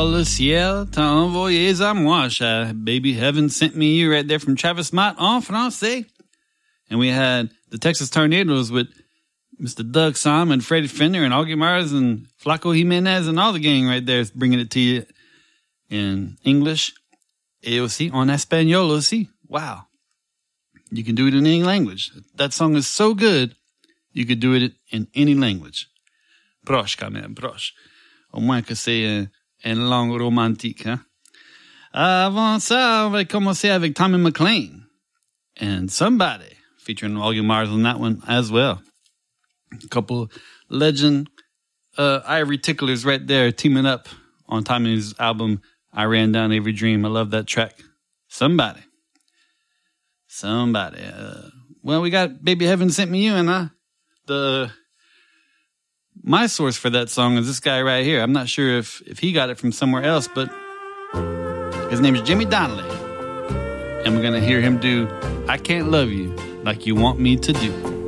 le ciel t'a envoyé à moi. Baby Heaven Sent Me You right there from Travis Mott en français. And we had the Texas Tornadoes with Mr. Doug Simon, Freddie Fender, and Augie Myers, and Flaco Jimenez, and all the gang right there bringing it to you in English. Et aussi en espagnol aussi. Wow. You can do it in any language. That song is so good, you could do it in any language. Proche quand même, proche. Au moins que c'est une langue romantique. Hein? Avant ça, on va commencer avec Tommy McLean and Somebody, featuring Augie Myers on that one as well. A couple legend Ivory Ticklers right there teaming up on Tommy's album, I Ran Down Every Dream. I love that track. Somebody. Well, we got Baby Heaven Sent Me You, and my source for that song is this guy right here. I'm not sure if he got it from somewhere else, but his name is Jimmy Donnelly. And we're going to hear him do I Can't Love You Like You Want Me to Do.